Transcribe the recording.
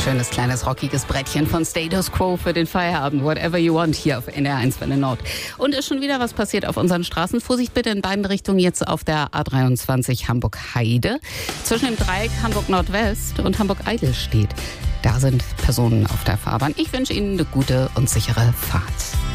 schönes, kleines, rockiges Brettchen von Status Quo für den Feierabend. Whatever you want hier auf NDR1 Welle Nord. Und ist schon wieder was passiert auf unseren Straßen. Vorsicht bitte in beiden Richtungen jetzt auf der A23 Hamburg-Heide. Zwischen dem Dreieck Hamburg-Nordwest und Hamburg-Eidelstedt. Da sind Personen auf der Fahrbahn. Ich wünsche Ihnen eine gute und sichere Fahrt.